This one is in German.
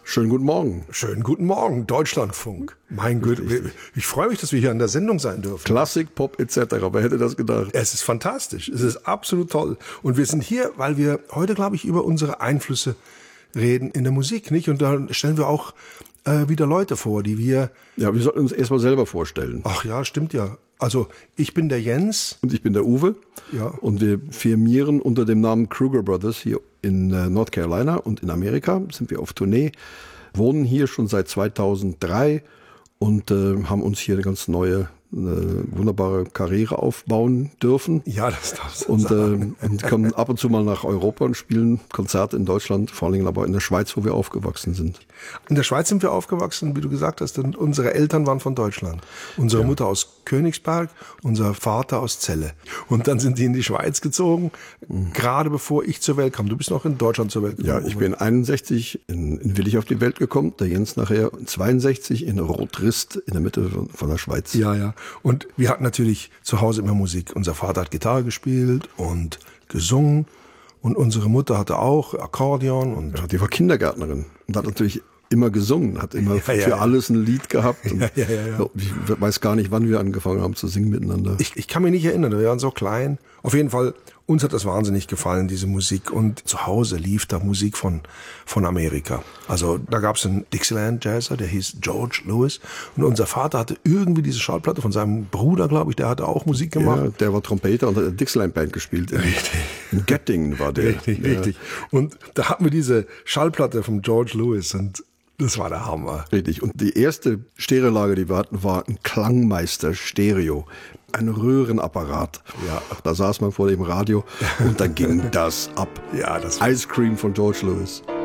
Schönen guten Morgen. Schönen guten Morgen, Deutschlandfunk. Mein Gott, ich freue mich, dass wir hier an der Sendung sein dürfen. Klassik, Pop etc. Wer hätte das gedacht? Es ist fantastisch, es ist absolut toll. Und wir sind hier, weil wir heute, glaube ich, über unsere Einflüsse reden in der Musik, nicht? Und da stellen wir auch wieder Leute vor, die wir... Ja, wir sollten uns erstmal selber vorstellen. Ach ja, stimmt ja. Also, ich bin der Jens. Und ich bin der Uwe. Ja. Und wir firmieren unter dem Namen Kruger Brothers hier in North Carolina und in Amerika. Sind wir auf Tournee, wohnen hier schon seit 2003 und haben uns hier eine ganz neue, wunderbare Karriere aufbauen dürfen. Ja, das darfst du und sagen. Und kommen ab und zu mal nach Europa und spielen Konzerte in Deutschland, vor allen Dingen aber in der Schweiz, wo wir aufgewachsen sind. In der Schweiz sind wir aufgewachsen, wie du gesagt hast, und unsere Eltern waren von Deutschland. Unsere Mutter aus Königsberg, unser Vater aus Celle. Und dann sind die in die Schweiz gezogen, gerade bevor ich zur Welt kam. Du bist noch in Deutschland zur Welt gekommen. Ja, ich bin 61 in Willich auf die Welt gekommen, der Jens nachher 62 in Rotrist in der Mitte von der Schweiz. Ja, ja. Und wir hatten natürlich zu Hause immer Musik. Unser Vater hat Gitarre gespielt und gesungen. Und unsere Mutter hatte auch Akkordeon. Und ja, die war Kindergärtnerin und hat natürlich immer gesungen, hat immer für alles ein Lied gehabt. Und ich weiß gar nicht, wann wir angefangen haben zu singen miteinander. Ich kann mich nicht erinnern, wir waren so klein. Auf jeden Fall, uns hat das wahnsinnig gefallen, diese Musik. Und zu Hause lief da Musik von Amerika. Also da gab es einen Dixieland-Jazzer, der hieß George Lewis. Und unser Vater hatte irgendwie diese Schallplatte von seinem Bruder, glaube ich, der hatte auch Musik gemacht. Ja, der war Trompeter und hat eine Dixieland-Band gespielt. In Göttingen war der. Richtig. Und da hatten wir diese Schallplatte von George Lewis und das war der Hammer. Richtig. Und die erste Stereolage, die wir hatten, war ein Klangmeister Stereo. Ein Röhrenapparat. Ja. Da saß man vor dem Radio und da ging das ab. Ja, das Ice Cream von George Lewis.